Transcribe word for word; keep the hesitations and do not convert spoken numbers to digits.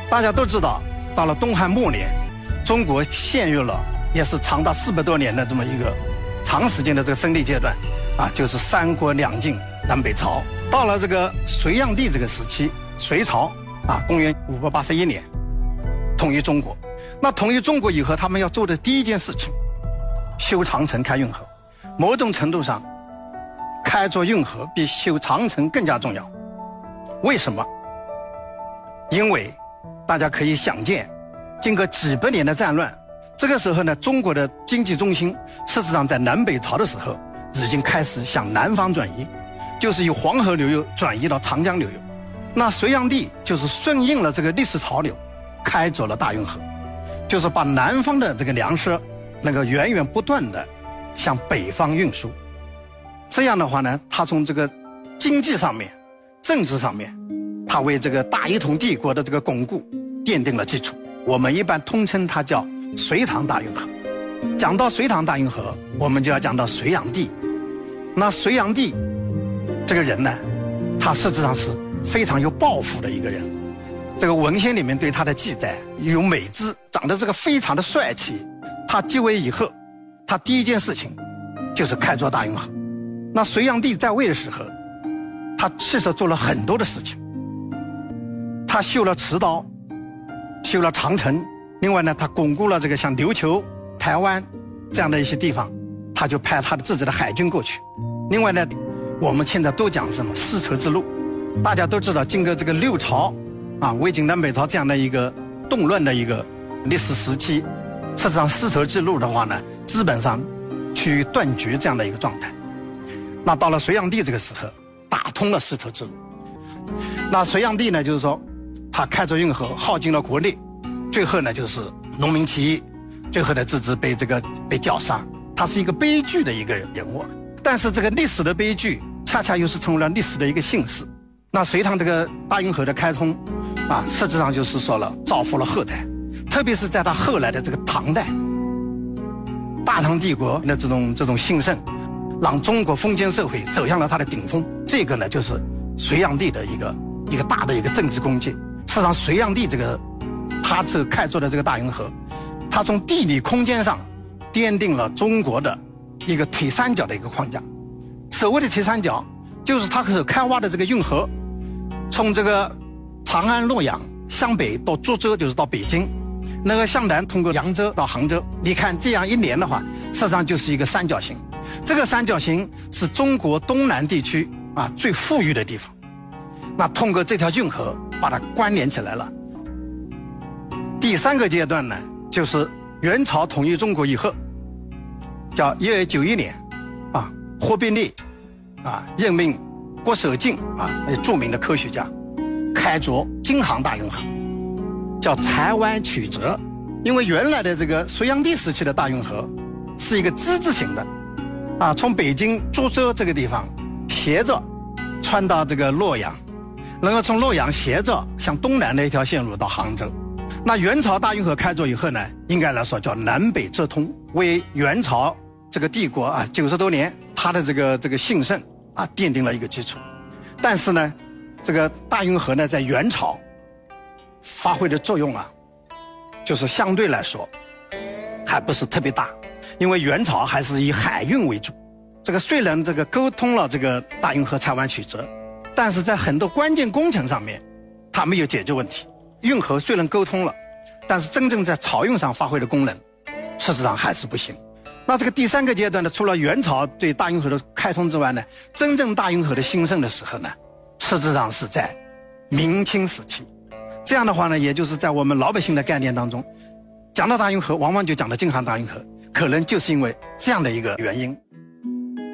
大家都知道，到了东汉末年，中国陷入了也是长达四百多年的这么一个长时间的这个分裂阶段，啊，就是三国两晋南北朝。到了这个隋炀帝这个时期，隋朝啊，公元五百八十一年统一中国。那统一中国以后，他们要做的第一件事情，修长城、开运河。某种程度上，开凿运河比修长城更加重要。为什么？因为大家可以想见，经过几百年的战乱，这个时候呢，中国的经济中心事实上在南北朝的时候已经开始向南方转移，就是由黄河流域转移到长江流域。那隋炀帝就是顺应了这个历史潮流，开凿了大运河，就是把南方的这个粮食能够源源不断的向北方运输。这样的话呢，他从这个经济上面、政治上面，他为这个大一统帝国的这个巩固奠定了基础。我们一般通称它叫隋唐大运河。讲到隋唐大运河，我们就要讲到隋炀帝。那隋炀帝这个人呢，他实质上是非常有抱负的一个人。这个文献里面对他的记载有美姿，长得这个非常的帅气。他继位以后，他第一件事情就是开凿大运河。那隋炀帝在位的时候，他其实做了很多的事情。他修了池道，修了长城，另外呢，他巩固了这个像琉球、台湾这样的一些地方，他就派他的自己的海军过去。另外呢，我们现在都讲什么丝绸之路，大家都知道，经过这个六朝啊，魏晋南北朝这样的一个动乱的一个历史时期，实际上丝绸之路的话呢，基本上趋于断绝这样的一个状态。那到了隋炀帝这个时候，打通了丝绸之路。那隋炀帝呢，就是说他开凿运河，耗尽了国力，最后呢就是农民起义，最后呢自己被这个被绞杀。他是一个悲剧的一个人物，但是这个历史的悲剧恰恰又是成为了历史的一个幸事。那隋唐这个大运河的开通啊，实际上就是说了造福了后代，特别是在他后来的这个唐代，大唐帝国的这种这种兴盛，让中国封建社会走向了它的顶峰。这个呢，就是隋炀帝的一个一个大的一个政治功绩。事实上，隋炀帝这个他这开凿的这个大运河，他从地理空间上奠定了中国的一个铁三角的一个框架。所谓的铁三角，就是他所开挖的这个运河，从这个长安、洛阳向北到株洲，就是到北京。那个向南通过扬州到杭州，你看这样一连的话，实际上就是一个三角形。这个三角形是中国东南地区啊最富裕的地方。那通过这条运河把它关联起来了。第三个阶段呢，就是元朝统一中国以后，叫一二九一年，啊，忽必烈啊任命郭守敬啊，著名的科学家，开凿京杭大运河。叫台湾曲折。因为原来的这个隋炀帝时期的大运河是一个之字形的，啊，从北京株洲这个地方斜着穿到这个洛阳，然后从洛阳斜着向东南的一条线路到杭州。那元朝大运河开凿以后呢，应该来说叫南北折通，为元朝这个帝国啊九十多年它的这个这个兴盛啊奠定了一个基础。但是呢，这个大运河呢在元朝发挥的作用啊，就是相对来说还不是特别大，因为元朝还是以海运为主。这个虽然这个沟通了这个大运河台湾曲折，但是在很多关键工程上面，它没有解决问题。运河虽然沟通了，但是真正在漕运上发挥的功能，事实上还是不行。那这个第三个阶段呢，除了元朝对大运河的开通之外呢，真正大运河的兴盛的时候呢，实质上是在明清时期。这样的话呢，也就是在我们老百姓的概念当中，讲到大运河，往往就讲到京杭大运河，可能就是因为这样的一个原因。